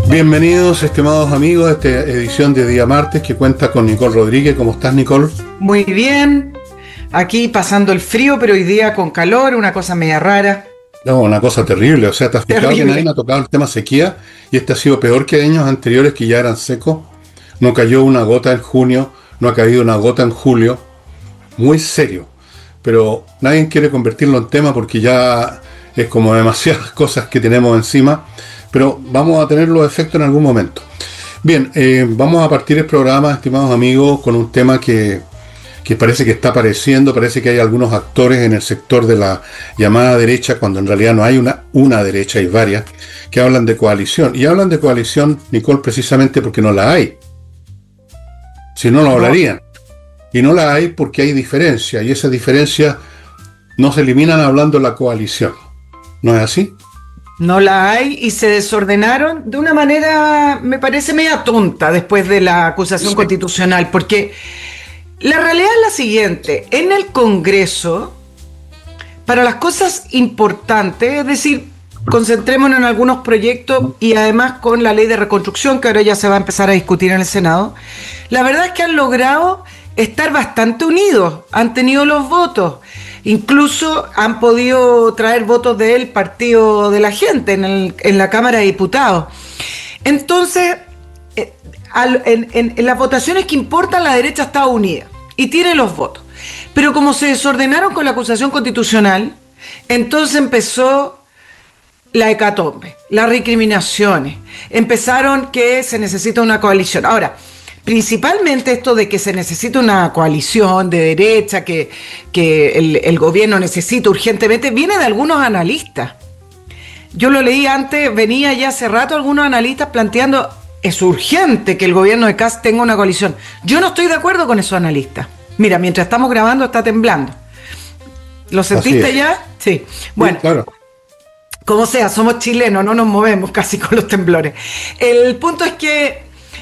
Bienvenidos, estimados amigos, a esta edición de Día Martes que cuenta con Nicole Rodríguez. ¿Cómo estás, Nicole? Muy bien, aquí pasando el frío, pero hoy día con calor, una cosa media rara. No, una cosa terrible. O sea, ¿te has fijado que nadie Terrible. me ha tocado el tema sequía? Y este ha sido peor que años anteriores que ya eran secos. No cayó una gota en junio, no ha caído una gota en julio. Muy serio. Pero nadie quiere convertirlo en tema porque ya es como demasiadas cosas que tenemos encima. Pero vamos a tener los efectos en algún momento. Bien, vamos a partir el programa, estimados amigos, con un tema que parece que está apareciendo. Parece que hay algunos actores en el sector de la llamada derecha, cuando en realidad no hay una derecha, hay varias, que hablan de coalición. Y hablan de coalición, Nicole, precisamente porque no la hay. Si no, lo No, hablarían. Y no la hay porque hay diferencia, y esas diferencias no se eliminan hablando de la coalición. ¿No es así? no la hay y se desordenaron de una manera, me parece, media tonta después de la acusación Sí. constitucional, porque la realidad es la siguiente, en el Congreso, para las cosas importantes, es decir, concentrémonos en algunos proyectos y además con la ley de reconstrucción, que ahora ya se va a empezar a discutir en el Senado, la verdad es que han logrado estar bastante unidos, han tenido los votos, incluso han podido traer votos del Partido de la Gente en la Cámara de Diputados. Entonces, en las votaciones que importan, la derecha está unida y tiene los votos. Pero como se desordenaron con la acusación constitucional, entonces empezó la hecatombe, las recriminaciones, empezaron que se necesita una coalición. Ahora, principalmente esto de que se necesita una coalición de derecha, que el gobierno necesita urgentemente, viene de algunos analistas. Yo lo leí antes, venía ya hace rato algunos analistas planteando, es urgente que el gobierno de Kast tenga una coalición. Yo no estoy de acuerdo con esos analistas. Mira, mientras estamos grabando está temblando. ¿Lo Así sentiste es. ya? Sí. Sí, Bueno, claro. como sea, somos chilenos, no nos movemos casi con los temblores. El punto es que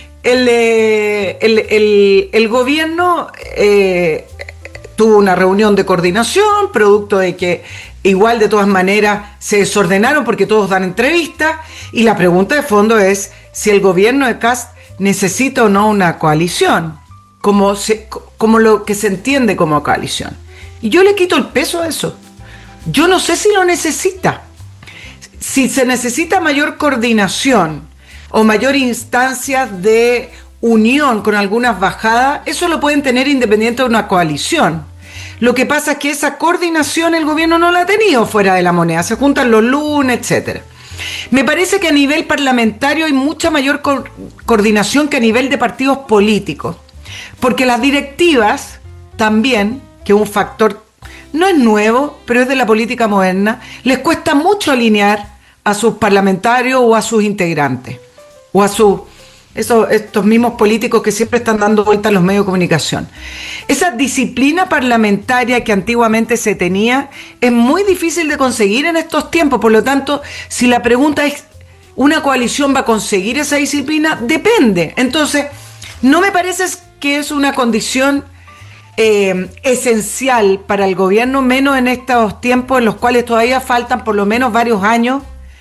el gobierno tuvo una reunión de coordinación, producto de que igual de todas maneras se desordenaron porque todos dan entrevistas, y la pregunta de fondo es si el gobierno de Kast necesita o no una coalición, como lo que se entiende como coalición. Y yo le quito el peso a eso. Yo no sé si lo necesita. Si se necesita mayor coordinación o mayor instancia de unión con algunas bajadas, eso lo pueden tener independiente de una coalición. Lo que pasa es que esa coordinación el gobierno no la ha tenido fuera de la moneda, se juntan los lunes, etcétera. Me parece que a nivel parlamentario hay mucha mayor coordinación que a nivel de partidos políticos, porque las directivas también, que es un factor no es nuevo, pero es de la política moderna, les cuesta mucho alinear a sus parlamentarios o a sus integrantes, o a estos mismos políticos que siempre están dando vueltas a los medios de comunicación. Esa disciplina parlamentaria que antiguamente se tenía es muy difícil de conseguir en estos tiempos. Por lo tanto, si la pregunta es, ¿una coalición va a conseguir esa disciplina? Depende. Entonces, no me parece que es una condición esencial para el gobierno, menos en estos tiempos en los cuales todavía faltan por lo menos varios años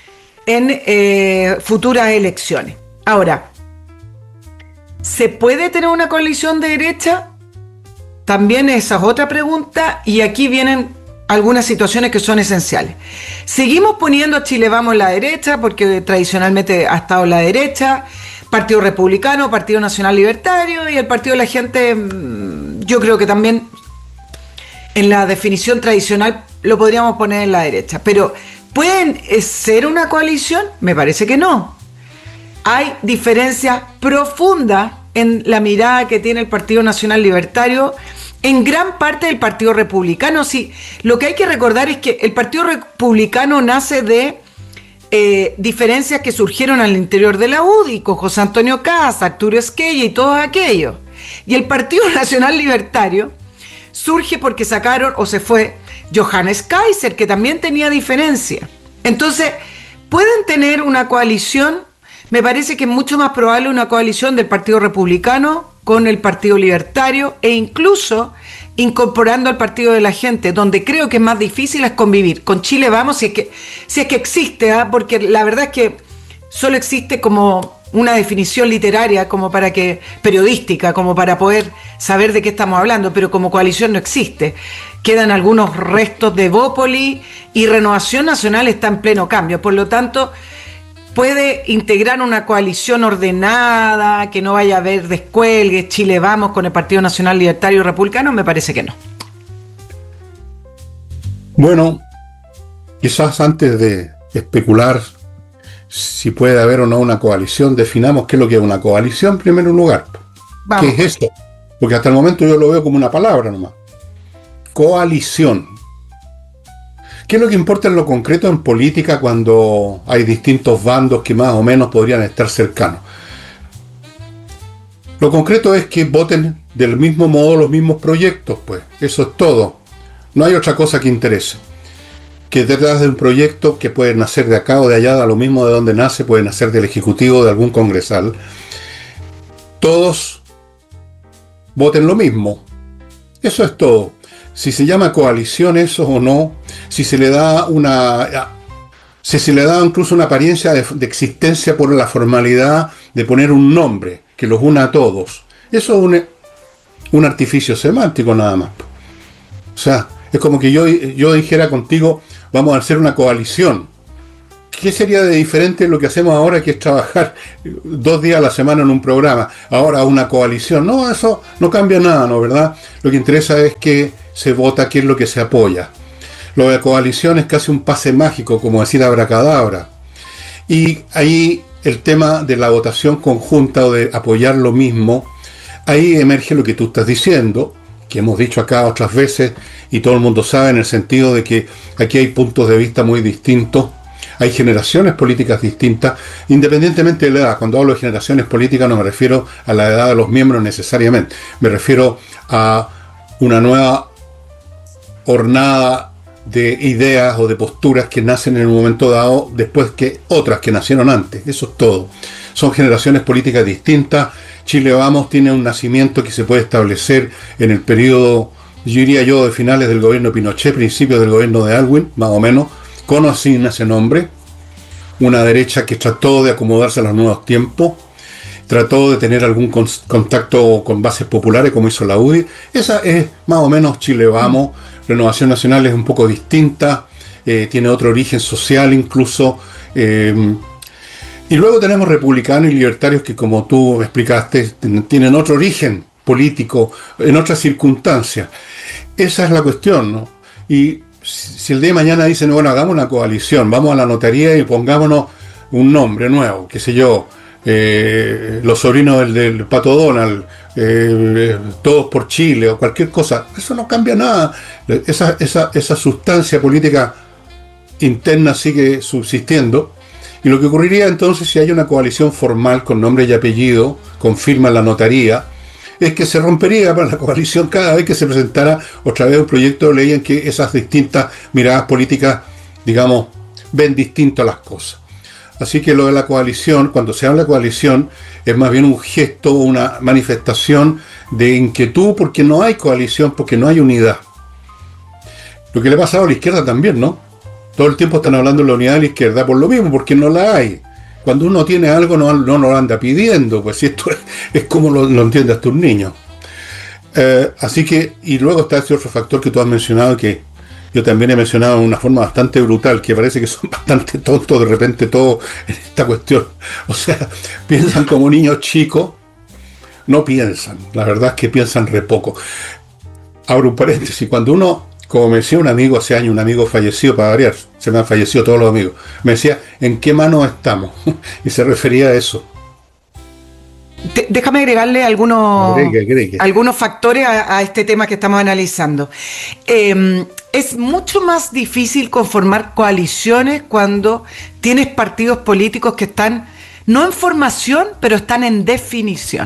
en futuras elecciones. Ahora, ¿se puede tener una coalición de derecha? También esa es otra pregunta, y aquí vienen algunas situaciones que son esenciales. Seguimos poniendo a Chile Vamos en la derecha, porque tradicionalmente ha estado en la derecha, Partido Republicano, Partido Nacional Libertario, y el Partido de la Gente, yo creo que también en la definición tradicional lo podríamos poner en la derecha. Pero ¿pueden ser una coalición? Me parece que no. Hay diferencias profundas en la mirada que tiene el Partido Nacional Libertario en gran parte del Partido Republicano. Sí, lo que hay que recordar es que el Partido Republicano nace de diferencias que surgieron al interior de la UDI, con José Antonio Kast, Arturo Esquella y todos aquellos. Y el Partido Nacional Libertario surge porque sacaron o se fue Johannes Kaiser, que también tenía diferencia. Entonces, ¿pueden tener una coalición? Me parece que es mucho más probable una coalición del Partido Republicano con el Partido Libertario, e incluso incorporando al Partido de la Gente, donde creo que es más difícil es convivir. Con Chile Vamos, si es que existe, porque la verdad es que solo existe como una definición literaria, como para que, periodística, como para poder saber de qué estamos hablando, pero como coalición no existe. Quedan algunos restos de Bópoli y Renovación Nacional está en pleno cambio. Por lo tanto, puede integrar una coalición ordenada, que no vaya a haber descuelgues, Chile Vamos con el Partido Nacional Libertario y Republicano, me parece que no. Bueno, quizás antes de especular si puede haber o no una coalición, definamos qué es lo que es una coalición en primer lugar. Vamos. ¿Qué es esto? Porque hasta el momento yo lo veo como una palabra nomás. Coalición. ¿Qué es lo que importa en lo concreto en política cuando hay distintos bandos que más o menos podrían estar cercanos? Lo concreto es que voten del mismo modo los mismos proyectos, pues. Eso es todo. No hay otra cosa que interese. Que detrás de un proyecto que puede nacer de acá o de allá, da lo mismo de donde nace, puede nacer del ejecutivo o de algún congresal, todos voten lo mismo. Eso es todo. Si se llama coalición eso o no, si se le da incluso una apariencia de existencia por la formalidad de poner un nombre que los una a todos, eso es un artificio semántico nada más. O sea, es como que yo dijera contigo, vamos a hacer una coalición. ¿Qué sería de diferente lo que hacemos ahora, que es trabajar 2 días a la semana en un programa? Ahora una coalición. No, eso no cambia nada, ¿no? ¿Verdad? Lo que interesa es que se vota qué es lo que se apoya. Lo de coalición es casi un pase mágico, como decir abracadabra. Y ahí el tema de la votación conjunta o de apoyar lo mismo, ahí emerge lo que tú estás diciendo, que hemos dicho acá otras veces y todo el mundo sabe, en el sentido de que aquí hay puntos de vista muy distintos, hay generaciones políticas distintas, independientemente de la edad. Cuando hablo de generaciones políticas no me refiero a la edad de los miembros necesariamente, me refiero a una nueva hornada de ideas o de posturas que nacen en un momento dado después que otras que nacieron antes. Eso es todo. Son generaciones políticas distintas. Chile Vamos tiene un nacimiento que se puede establecer en el periodo, yo diría yo, de finales del gobierno de Pinochet, principios del gobierno de Aylwin, más o menos, con así ese nombre. Una derecha que trató de acomodarse a los nuevos tiempos, trató de tener algún contacto con bases populares como hizo la UDI. Esa es más o menos Chile Vamos. Renovación Nacional es un poco distinta, tiene otro origen social incluso. Y luego tenemos republicanos y libertarios que, como tú explicaste, tienen otro origen político, en otras circunstancias. Esa es la cuestión, ¿no? Y si el día de mañana dicen, bueno, hagamos una coalición, vamos a la notaría y pongámonos un nombre nuevo, qué sé yo, los sobrinos del Pato Donald, todos por Chile o cualquier cosa, eso no cambia nada. Esa sustancia política interna sigue subsistiendo. Y lo que ocurriría entonces, si hay una coalición formal con nombre y apellido, con firma en la notaría, es que se rompería para la coalición cada vez que se presentara otra vez un proyecto de ley en que esas distintas miradas políticas, digamos, ven distinto las cosas. Así que lo de la coalición, cuando se habla de coalición, es más bien un gesto, una manifestación de inquietud porque no hay coalición, porque no hay unidad. Lo que le ha pasado a la izquierda también, ¿no? Todo el tiempo están hablando de la unidad de la izquierda por lo mismo, porque no la hay. Cuando uno tiene algo no lo anda pidiendo, pues si esto es como lo entiende hasta un niño. Así que, y luego está ese otro factor que tú has mencionado, que yo también he mencionado de una forma bastante brutal, que parece que son bastante tontos de repente todos en esta cuestión. O sea, piensan como niños chicos, no piensan, la verdad es que piensan re poco. Abro un paréntesis, cuando uno, como me decía un amigo hace años, un amigo fallecido, para variar, se me han fallecido todos los amigos, me decía, ¿en qué mano estamos? Y se refería a eso. Déjame agregarle algunos factores a este tema que estamos analizando. Es mucho más difícil conformar coaliciones cuando tienes partidos políticos que están no en formación, pero están en definición.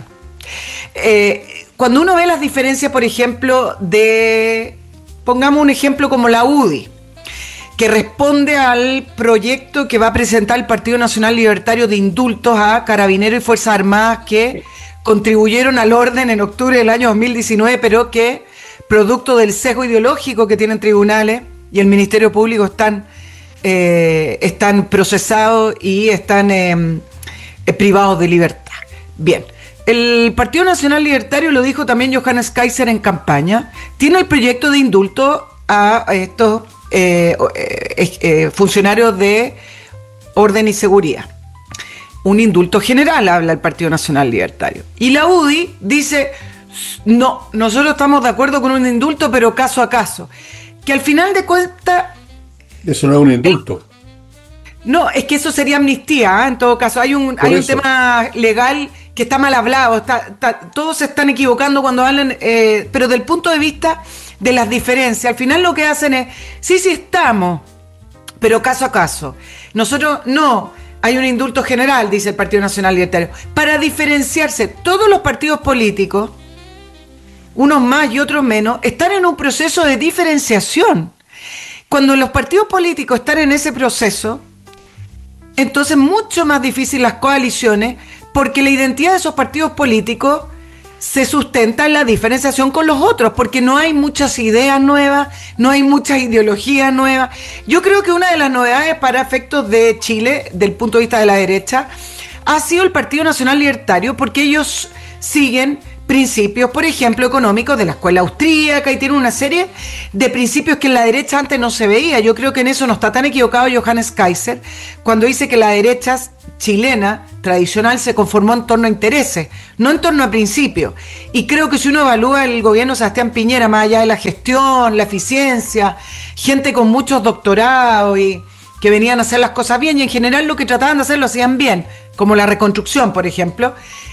Cuando uno ve las diferencias, por ejemplo, pongamos un ejemplo como la UDI, que responde al proyecto que va a presentar el Partido Nacional Libertario de indultos a carabineros y Fuerzas Armadas que contribuyeron al orden en octubre del año 2019, pero que, producto del sesgo ideológico que tienen tribunales y el Ministerio Público, están están procesados y están privados de libertad. Bien, el Partido Nacional Libertario, lo dijo también Johannes Kaiser en campaña, tiene el proyecto de indulto a estos funcionarios de orden y seguridad. Un indulto general, habla el Partido Nacional Libertario. Y la UDI dice, no, nosotros estamos de acuerdo con un indulto, pero caso a caso. Que al final de cuentas... Eso no es un indulto. No, es que eso sería amnistía, ¿eh? En todo caso. Hay un tema legal que está mal hablado. Todos se están equivocando cuando hablan, pero del punto de vista de las diferencias. Al final lo que hacen es, sí estamos, pero caso a caso. Nosotros no... Hay un indulto general, dice el Partido Nacional Libertario. Para diferenciarse, todos los partidos políticos, unos más y otros menos, están en un proceso de diferenciación. Cuando los partidos políticos están en ese proceso, entonces es mucho más difícil las coaliciones, porque la identidad de esos partidos políticos se sustenta en la diferenciación con los otros, porque no hay muchas ideas nuevas, no hay muchas ideologías nuevas. Yo creo que una de las novedades para efectos de Chile, del punto de vista de la derecha, ha sido el Partido Nacional Libertario, porque ellos siguen principios, por ejemplo, económicos de la escuela austríaca, y tienen una serie de principios que en la derecha antes no se veía. Yo creo que en eso no está tan equivocado Johannes Kaiser cuando dice que la derecha chilena tradicional se conformó en torno a intereses, no en torno a principios. Y creo que si uno evalúa el gobierno de Sebastián Piñera, más allá de la gestión, la eficiencia, gente con muchos doctorados y que venían a hacer las cosas bien, y en general lo que trataban de hacer lo hacían bien, como la reconstrucción, por ejemplo.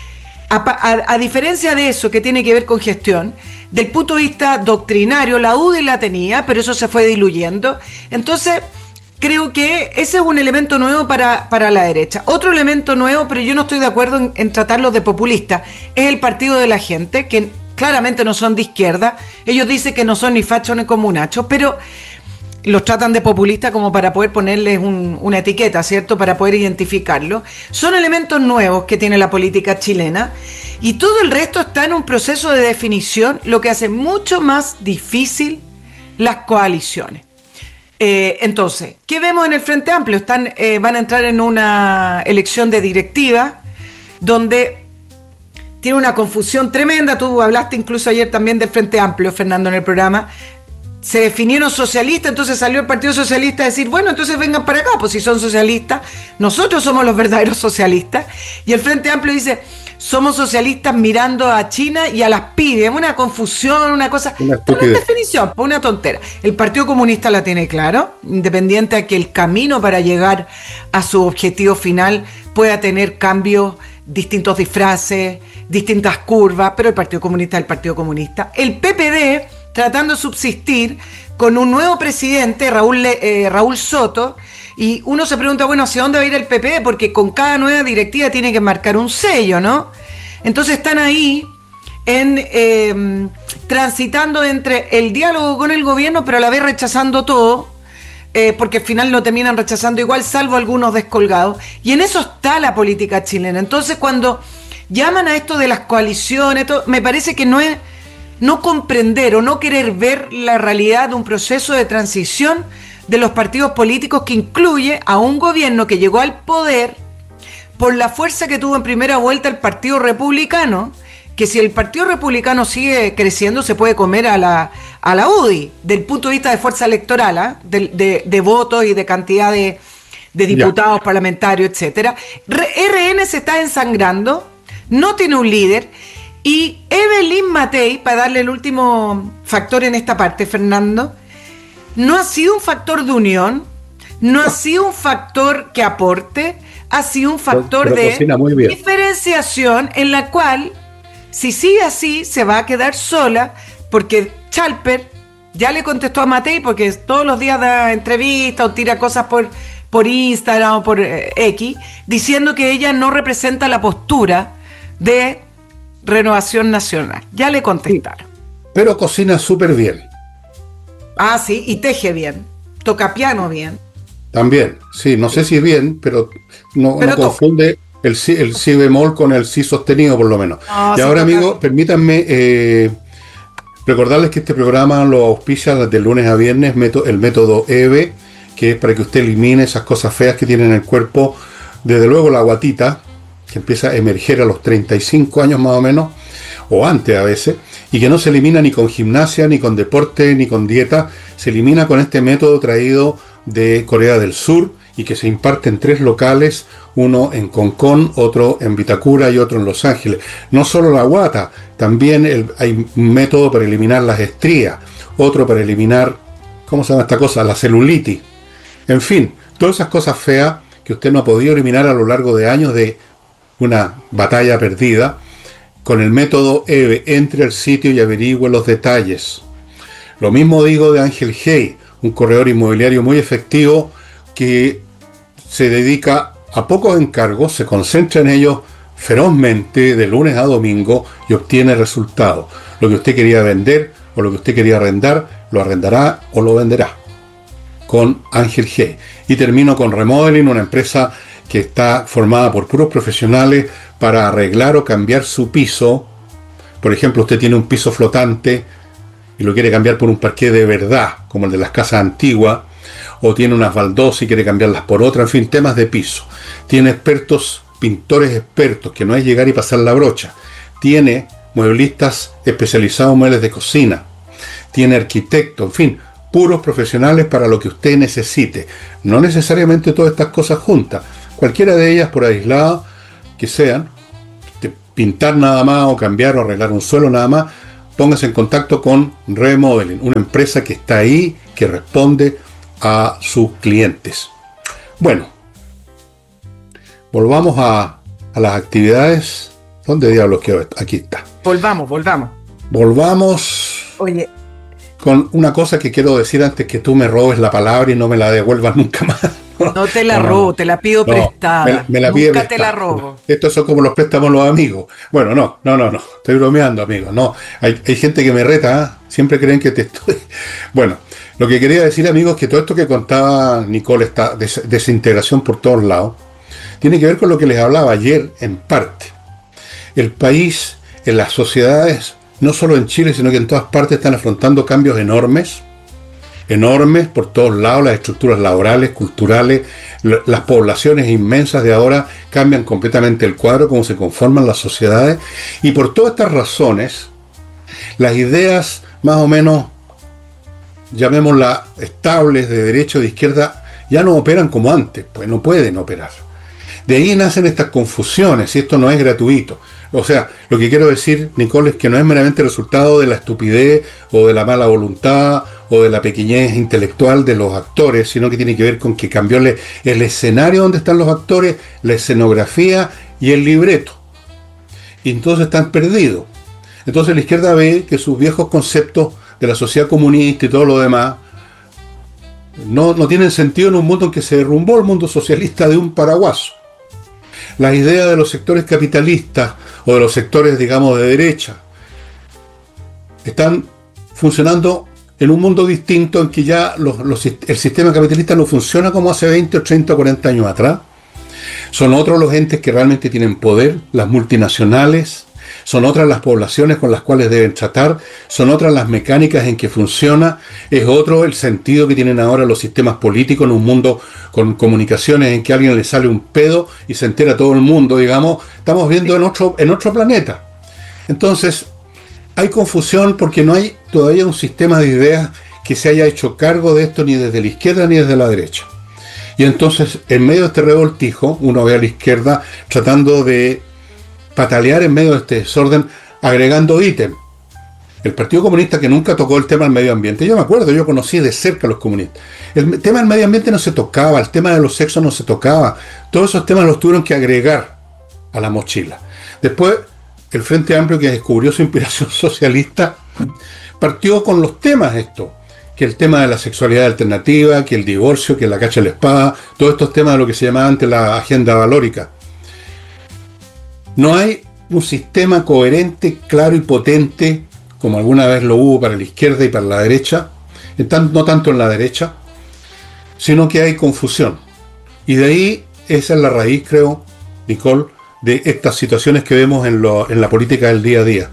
A diferencia de eso que tiene que ver con gestión, del punto de vista doctrinario, la UDI la tenía, pero eso se fue diluyendo. Entonces, creo que ese es un elemento nuevo para la derecha. Otro elemento nuevo, pero yo no estoy de acuerdo en tratarlos de populistas, es el Partido de la Gente, que claramente no son de izquierda. Ellos dicen que no son ni fachos ni comunachos, pero los tratan de populistas como para poder ponerles una etiqueta, ¿cierto? Para poder identificarlo. Son elementos nuevos que tiene la política chilena, y todo el resto está en un proceso de definición, lo que hace mucho más difícil las coaliciones. Entonces, ¿qué vemos en el Frente Amplio? Van a entrar en una elección de directiva donde tiene una confusión tremenda. Tú hablaste incluso ayer también del Frente Amplio, Fernando, en el programa. Se definieron socialistas, entonces salió el Partido Socialista a decir, bueno, entonces vengan para acá, pues si son socialistas, nosotros somos los verdaderos socialistas. Y el Frente Amplio dice, somos socialistas mirando a China y a las pymes. Una confusión, una cosa, una definición, una tontera. El Partido Comunista la tiene claro, independiente a que el camino para llegar a su objetivo final pueda tener cambios, distintos disfraces, distintas curvas, pero el Partido Comunista es el Partido Comunista. El PPD, tratando de subsistir con un nuevo presidente, Raúl Soto, y uno se pregunta, bueno, ¿hacia dónde va a ir el PP? Porque con cada nueva directiva tiene que marcar un sello, ¿no? Entonces están ahí transitando entre el diálogo con el gobierno, pero a la vez rechazando todo, porque al final lo terminan rechazando igual, salvo algunos descolgados, y en eso está la política chilena. Entonces cuando llaman a esto de las coaliciones, me parece que no comprender o no querer ver la realidad de un proceso de transición de los partidos políticos que incluye a un gobierno que llegó al poder por la fuerza que tuvo en primera vuelta el Partido Republicano, que si el Partido Republicano sigue creciendo se puede comer a la UDI, del punto de vista de fuerza electoral, de votos y de cantidad de diputados, parlamentarios, etcétera. RN se está ensangrando, no tiene un líder. Y Evelyn Matei, para darle el último factor en esta parte, Fernando, no ha sido un factor de unión, no ha sido un factor que aporte, ha sido un factor de diferenciación en la cual, si sigue así, se va a quedar sola, porque Chalper ya le contestó a Matei, porque todos los días da entrevistas o tira cosas por Instagram o por X, diciendo que ella no representa la postura de Renovación Nacional. Ya le contestaron. Pero cocina súper bien. Ah, sí, y teje bien. Toca piano bien. También, sí, no sé si es bien, pero no confunde el si bemol con el si sostenido, por lo menos. No, y ahora, amigos, permítanme recordarles que este programa lo auspicia de lunes a viernes el método EVE, que es para que usted elimine esas cosas feas que tiene en el cuerpo. Desde luego la guatita, que empieza a emerger a los 35 años más o menos, o antes a veces, y que no se elimina ni con gimnasia, ni con deporte, ni con dieta. Se elimina con este método traído de Corea del Sur y que se imparte en 3 locales, uno en Concón, otro en Vitacura y otro en Los Ángeles. No solo la guata, también hay un método para eliminar las estrías, otro para eliminar, ¿cómo se llama esta cosa? La celulitis. En fin, todas esas cosas feas que usted no ha podido eliminar a lo largo de años de una batalla perdida. Con el método EVE, entre al sitio y averigüe los detalles. Lo mismo digo de Ángel Hey, un corredor inmobiliario muy efectivo que se dedica a pocos encargos, se concentra en ellos ferozmente de lunes a domingo y obtiene resultados. Lo que usted quería vender o lo que usted quería arrendar, lo arrendará o lo venderá con Ángel Hey. Y termino con Remodeling, una empresa que está formada por puros profesionales para arreglar o cambiar su piso. Por ejemplo, usted tiene un piso flotante y lo quiere cambiar por un parqué de verdad, como el de las casas antiguas, o tiene unas baldosas y quiere cambiarlas por otra, en fin, temas de piso. Tiene expertos, pintores expertos, que no es llegar y pasar la brocha. Tiene mueblistas especializados en muebles de cocina. Tiene arquitectos, en fin, puros profesionales para lo que usted necesite. No necesariamente todas estas cosas juntas. Cualquiera de ellas por aislado que sean, de pintar nada más o cambiar o arreglar un suelo nada más, póngase en contacto con Remodeling, una empresa que está ahí, que responde a sus clientes. Bueno, volvamos a las actividades. ¿Dónde diablos quedó? Aquí está. Volvamos. Oye, con una cosa que quiero decir antes que tú me robes la palabra y no me la devuelvas nunca más. No te la robo, te la pido prestada. Me la Nunca pide te prestada. la robo. Estos son como los préstamos los amigos. Bueno, no. Estoy bromeando, amigos. No, hay gente que me reta, ¿eh? Siempre creen que te estoy... Bueno, lo que quería decir, amigos, es que todo esto que contaba Nicole, esta desintegración por todos lados, tiene que ver con lo que les hablaba ayer, en parte. El país, en las sociedades, no solo en Chile, sino que en todas partes están afrontando cambios enormes por todos lados. Las estructuras laborales, culturales, las poblaciones inmensas de ahora cambian completamente el cuadro, cómo se conforman las sociedades, y por todas estas razones, las ideas más o menos, llamémoslas estables, de derecha o de izquierda, ya no operan como antes, pues no pueden operar. De ahí nacen estas confusiones, y esto no es gratuito. O sea, lo que quiero decir, Nicole, es que no es meramente resultado de la estupidez o de la mala voluntad o de la pequeñez intelectual de los actores, sino que tiene que ver con que cambió el escenario donde están los actores, la escenografía y el libreto. Y entonces están perdidos. Entonces la izquierda ve que sus viejos conceptos de la sociedad comunista y todo lo demás no tienen sentido en un mundo en que se derrumbó el mundo socialista de un paraguaso. Las ideas de los sectores capitalistas o de los sectores, digamos, de derecha están funcionando en un mundo distinto en que ya el sistema capitalista no funciona como hace 20 o 30 o 40 años atrás. Son otros los entes que realmente tienen poder, las multinacionales, son otras las poblaciones con las cuales deben tratar, son otras las mecánicas en que funciona, es otro el sentido que tienen ahora los sistemas políticos en un mundo con comunicaciones en que a alguien le sale un pedo y se entera todo el mundo, digamos. Estamos viendo en otro planeta. Entonces, hay confusión porque no hay todavía un sistema de ideas que se haya hecho cargo de esto ni desde la izquierda ni desde la derecha. Y entonces, en medio de este revoltijo, uno ve a la izquierda tratando de patalear en medio de este desorden, agregando ítem. El Partido Comunista, que nunca tocó el tema del medio ambiente, yo me acuerdo, yo conocí de cerca a los comunistas. El tema del medio ambiente no se tocaba, el tema de los sexos no se tocaba, todos esos temas los tuvieron que agregar a la mochila. Después, el Frente Amplio, que descubrió su inspiración socialista, partió con los temas estos, que el tema de la sexualidad alternativa, que el divorcio, que la cacha de la espada, todos estos temas de lo que se llamaba antes la agenda valórica. No hay un sistema coherente, claro y potente, como alguna vez lo hubo para la izquierda y para la derecha, no tanto en la derecha, sino que hay confusión. Y de ahí, esa es la raíz, creo, Nicole, de estas situaciones que vemos en la política del día a día.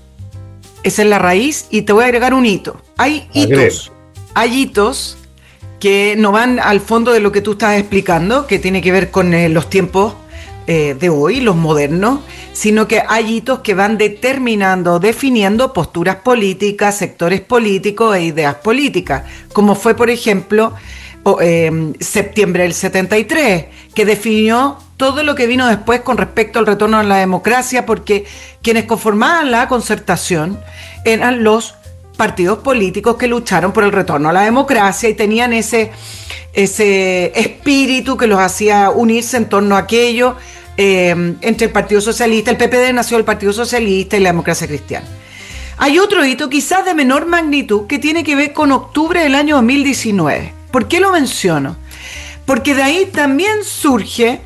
Esa es la raíz, y te voy a agregar un hito. Hay hitos que no van al fondo de lo que tú estás explicando, que tiene que ver con los tiempos de hoy, los modernos, sino que hay hitos que van determinando, definiendo posturas políticas, sectores políticos e ideas políticas, como fue, por ejemplo, septiembre del 73, que definió todo lo que vino después con respecto al retorno a la democracia, porque quienes conformaban la concertación eran los partidos políticos que lucharon por el retorno a la democracia y tenían ese espíritu que los hacía unirse en torno a aquello, entre el Partido Socialista, el PPD nació del Partido Socialista y la Democracia Cristiana. Hay otro hito quizás de menor magnitud que tiene que ver con octubre del año 2019. ¿Por qué lo menciono? Porque de ahí también surge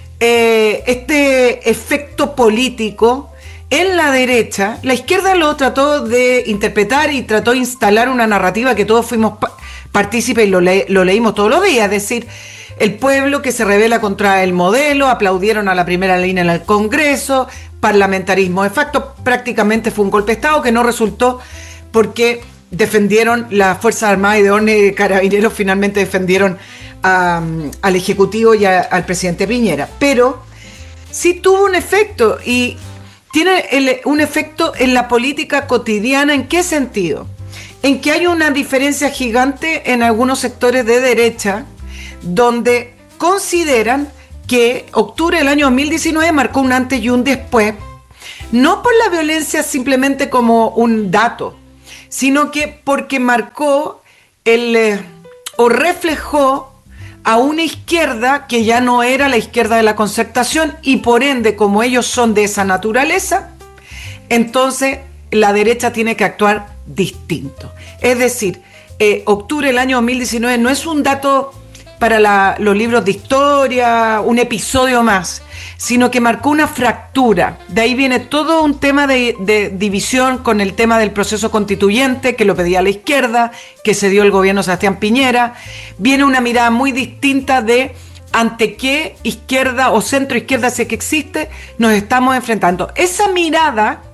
este efecto político en la derecha. La izquierda lo trató de interpretar y trató de instalar una narrativa que todos fuimos partícipes y lo leímos todos los días, es decir, el pueblo que se rebela contra el modelo, aplaudieron a la primera línea en el Congreso, parlamentarismo de facto, prácticamente fue un golpe de Estado que no resultó porque defendieron las Fuerzas Armadas y de Orden y Carabineros, finalmente defendieron al Ejecutivo y al presidente Piñera. Pero sí tuvo un efecto y tiene un efecto en la política cotidiana. ¿En qué sentido? En que hay una diferencia gigante en algunos sectores de derecha donde consideran que octubre del año 2019 marcó un antes y un después, no por la violencia simplemente como un dato, sino que porque marcó o reflejó a una izquierda que ya no era la izquierda de la concertación y por ende, como ellos son de esa naturaleza, entonces la derecha tiene que actuar distinto. Es decir, octubre del año 2019 no es un dato para los libros de historia, un episodio más, sino que marcó una fractura. De ahí viene todo un tema de división con el tema del proceso constituyente, que lo pedía la izquierda, que se dio el gobierno de Sebastián Piñera. Viene una mirada muy distinta de ante qué izquierda o centro izquierda, si es que existe, nos estamos enfrentando. Esa mirada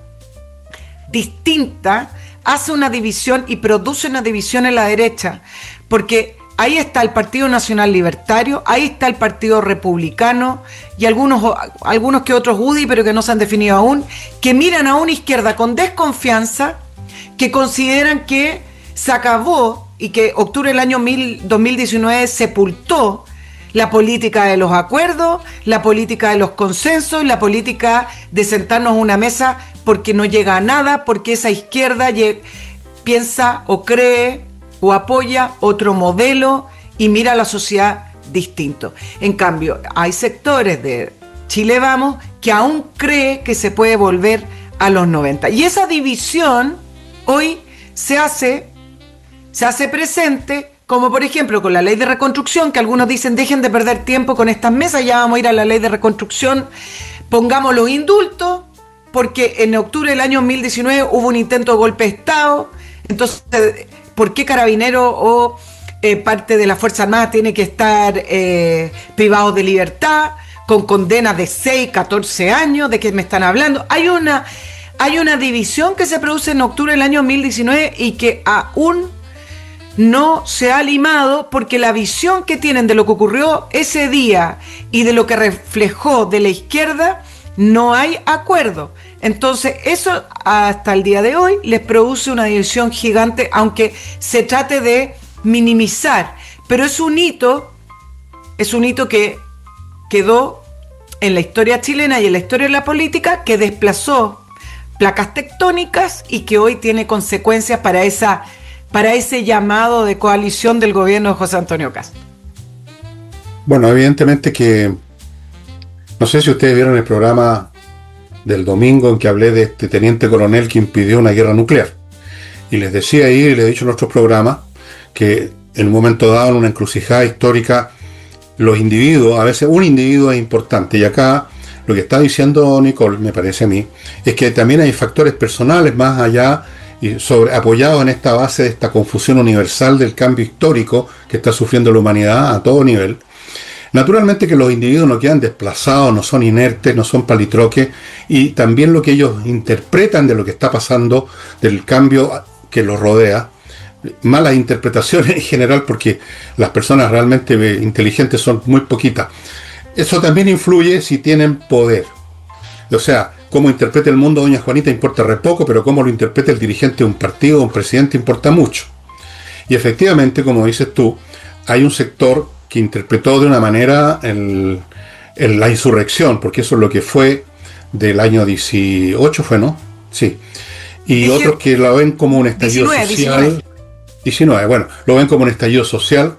distinta hace una división y produce una división en la derecha, porque ahí está el Partido Nacional Libertario, ahí está el Partido Republicano y algunos que otros UDI, pero que no se han definido aún, que miran a una izquierda con desconfianza, que consideran que se acabó y que octubre del año 2019 sepultó la política de los acuerdos, la política de los consensos, la política de sentarnos a una mesa porque no llega a nada, porque esa izquierda piensa o cree o apoya otro modelo y mira a la sociedad distinto. En cambio, hay sectores de Chile Vamos que aún cree que se puede volver a los 90. Y esa división hoy se hace presente, como por ejemplo con la ley de reconstrucción, que algunos dicen dejen de perder tiempo con estas mesas, ya vamos a ir a la ley de reconstrucción, pongamos los indultos, porque en octubre del año 2019 hubo un intento de golpe de Estado. Entonces, ¿por qué Carabineros o parte de la Fuerza Armada tiene que estar privados de libertad, con condenas de 6, 14 años? ¿De qué me están hablando? Hay una división que se produce en octubre del año 2019 y que aún no se ha limado, porque la visión que tienen de lo que ocurrió ese día y de lo que reflejó de la izquierda, no hay acuerdo. Entonces eso hasta el día de hoy les produce una división gigante, aunque se trate de minimizar, pero es un hito que quedó en la historia chilena y en la historia de la política, que desplazó placas tectónicas y que hoy tiene consecuencias para ese llamado de coalición del gobierno de José Antonio Kast. Bueno, evidentemente que no sé si ustedes vieron el programa del domingo en que hablé de este teniente coronel que impidió una guerra nuclear. Y les decía ahí, y les he dicho en otros programas, que en un momento dado, en una encrucijada histórica, los individuos, a veces un individuo es importante. Y acá lo que está diciendo Nicole, me parece a mí, es que también hay factores personales más allá y apoyados en esta base de esta confusión universal del cambio histórico que está sufriendo la humanidad a todo nivel. Naturalmente que los individuos no quedan desplazados, no son inertes, no son palitroques, y también lo que ellos interpretan de lo que está pasando, del cambio que los rodea, malas interpretaciones en general, porque las personas realmente inteligentes son muy poquitas. Eso también influye si tienen poder. O sea, cómo interprete el mundo doña Juanita importa re poco, pero cómo lo interprete el dirigente de un partido o un presidente importa mucho. Y efectivamente, como dices tú, hay un sector que interpretó de una manera la insurrección, porque eso es lo que fue del año 18, ¿fue, no? Sí. Y otros que lo ven como un estallido 19, social. 19, bueno, lo ven como un estallido social.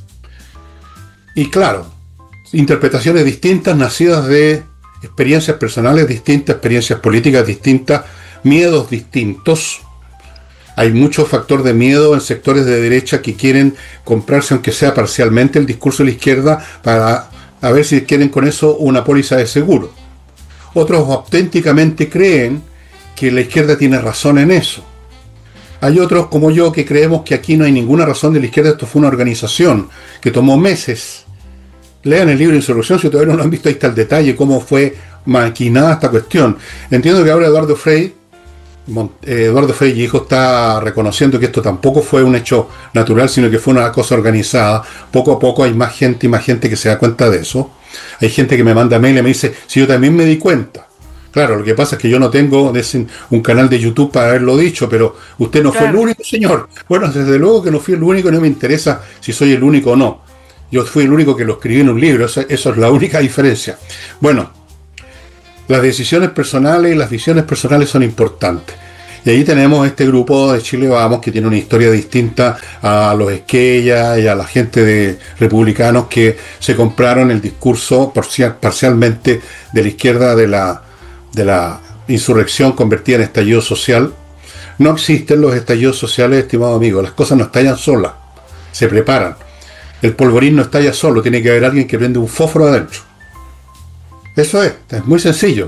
Y claro, interpretaciones distintas, nacidas de experiencias personales distintas, experiencias políticas distintas, miedos distintos. Hay mucho factor de miedo en sectores de derecha que quieren comprarse, aunque sea parcialmente, el discurso de la izquierda para a ver si quieren con eso una póliza de seguro. Otros auténticamente creen que la izquierda tiene razón en eso. Hay otros como yo que creemos que aquí no hay ninguna razón de la izquierda, esto fue una organización que tomó meses. Lean el libro Insurrección, si todavía no lo han visto, ahí está el detalle, cómo fue maquinada esta cuestión. Entiendo que ahora Eduardo Frei y hijo está reconociendo que esto tampoco fue un hecho natural, sino que fue una cosa organizada. Poco a poco hay más gente y más gente que se da cuenta de eso. Hay gente que me manda mail y me dice, si yo también me di cuenta. Claro, lo que pasa es que yo no tengo un canal de YouTube para haberlo dicho, pero usted no fue el único, señor. Bueno, desde luego que no fui el único, no me interesa si soy el único o no. Yo fui el único que lo escribí en un libro, eso es la única diferencia. Bueno, las decisiones personales y las visiones personales son importantes. Y ahí tenemos este grupo de Chile Vamos, que tiene una historia distinta a los Esquella y a la gente de republicanos que se compraron el discurso parcialmente de la izquierda de la insurrección convertida en estallido social. No existen los estallidos sociales, estimado amigo, las cosas no estallan solas, se preparan. El polvorín no estalla solo, tiene que haber alguien que prende un fósforo adentro. Eso es muy sencillo.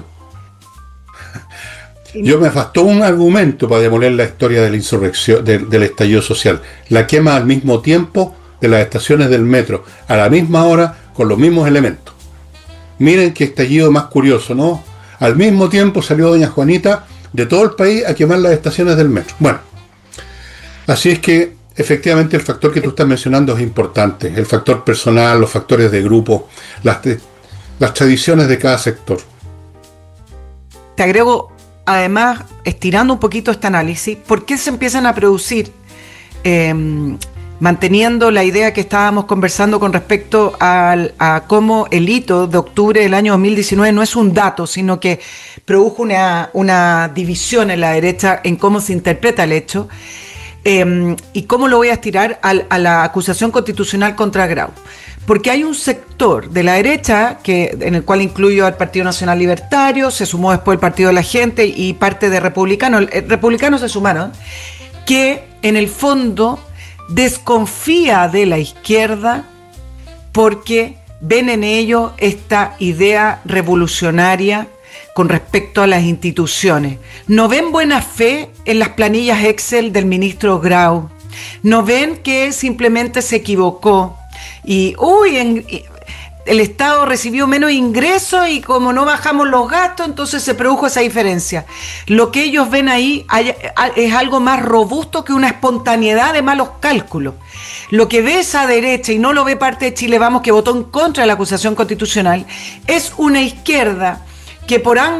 Yo me bastó un argumento para demoler la historia de la insurrección, del estallido social. La quema al mismo tiempo de las estaciones del metro, a la misma hora, con los mismos elementos. Miren qué estallido más curioso, ¿no? Al mismo tiempo salió doña Juanita de todo el país a quemar las estaciones del metro. Bueno, así es que efectivamente el factor que tú estás mencionando es importante. El factor personal, los factores de grupo, las tradiciones de cada sector. Te agrego, además, estirando un poquito este análisis, ¿por qué se empiezan a producir, manteniendo la idea que estábamos conversando con respecto a cómo el hito de octubre del año 2019 no es un dato, sino que produjo una división en la derecha en cómo se interpreta el hecho? ¿Y cómo lo voy a estirar a la acusación constitucional contra Grau? Porque hay un sector de la derecha, en el cual incluyo al Partido Nacional Libertario, se sumó después el Partido de la Gente y parte de Republicanos, republicanos se sumaron, que en el fondo desconfía de la izquierda porque ven en ello esta idea revolucionaria con respecto a las instituciones. No ven buena fe en las planillas Excel del ministro Grau. No ven que simplemente se equivocó. Y, el Estado recibió menos ingresos y como no bajamos los gastos, entonces se produjo esa diferencia. Lo que ellos ven ahí es algo más robusto que una espontaneidad de malos cálculos. Lo que ve esa derecha, y no lo ve parte de Chile Vamos, que votó en contra de la acusación constitucional, es una izquierda que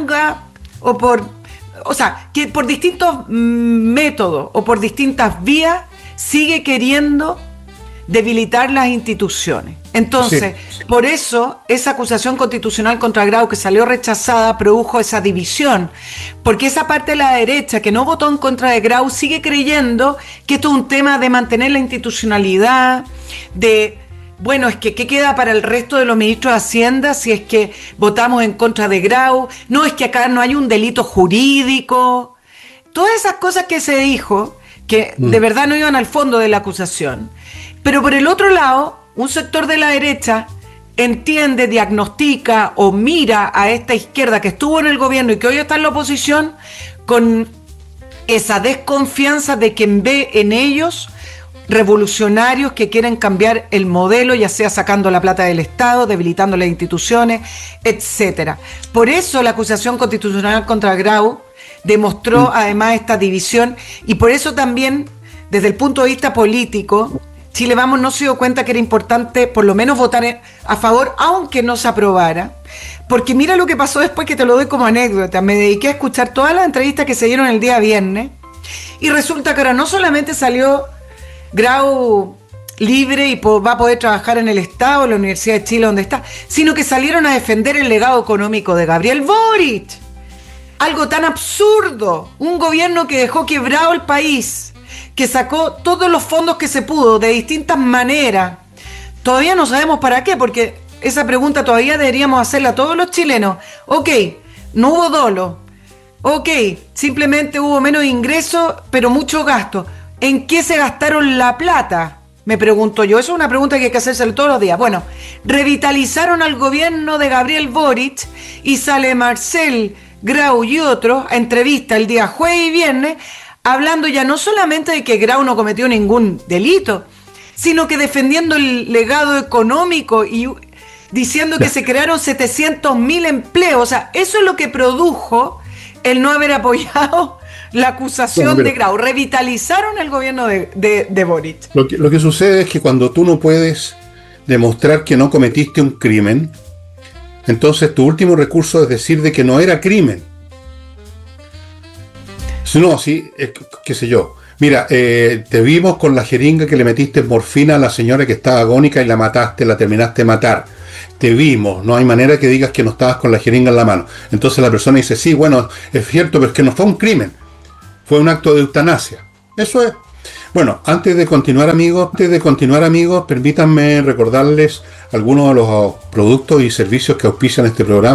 que por distintos métodos o por distintas vías sigue queriendo debilitar las instituciones. Entonces, sí. Por eso esa acusación constitucional contra Grau, que salió rechazada, produjo esa división, porque esa parte de la derecha que no votó en contra de Grau sigue creyendo que esto es un tema de mantener la institucionalidad, bueno, es que ¿qué queda para el resto de los ministros de Hacienda si es que votamos en contra de Grau? No, es que acá no hay un delito jurídico. Todas esas cosas que se dijo, que de verdad no iban al fondo de la acusación. Pero por el otro lado, un sector de la derecha entiende, diagnostica o mira a esta izquierda que estuvo en el gobierno y que hoy está en la oposición con esa desconfianza de quien ve en ellos revolucionarios que quieren cambiar el modelo, ya sea sacando la plata del Estado, debilitando las instituciones, etcétera. Por eso la acusación constitucional contra Grau demostró además esta división, y por eso también desde el punto de vista político, Chile Vamos no se dio cuenta que era importante por lo menos votar a favor, aunque no se aprobara. Porque mira lo que pasó después, que te lo doy como anécdota. Me dediqué a escuchar todas las entrevistas que se dieron el día viernes, y resulta que ahora no solamente salió Grau libre y va a poder trabajar en el Estado, en la Universidad de Chile donde está, sino que salieron a defender el legado económico de Gabriel Boric. Algo tan absurdo, un gobierno que dejó quebrado el país, que sacó todos los fondos que se pudo de distintas maneras. Todavía no sabemos para qué, porque esa pregunta todavía deberíamos hacerla a todos los chilenos. Ok, no hubo dolo. Ok, simplemente hubo menos ingresos, pero mucho gasto. ¿En qué se gastaron la plata? Me pregunto yo. Eso es una pregunta que hay que hacerse todos los días. Bueno, revitalizaron al gobierno de Gabriel Boric y sale Marcel Grau y otros a entrevista el día jueves y viernes, hablando ya no solamente de que Grau no cometió ningún delito, sino que defendiendo el legado económico y diciendo que se crearon 700.000 empleos. O sea, eso es lo que produjo el no haber apoyado la acusación de Grau. Revitalizaron el gobierno de Boric. Lo que sucede es que cuando tú no puedes demostrar que no cometiste un crimen, entonces tu último recurso es decir de que no era crimen. No, sí, qué sé yo. Mira, te vimos con la jeringa que le metiste morfina a la señora que estaba agónica y la mataste, la terminaste de matar. Te vimos, no hay manera que digas que no estabas con la jeringa en la mano. Entonces la persona dice, sí, bueno, es cierto, pero es que no fue un crimen. Fue un acto de eutanasia. Eso es. Bueno, antes de continuar, amigos, permítanme recordarles algunos de los productos y servicios que auspician este programa.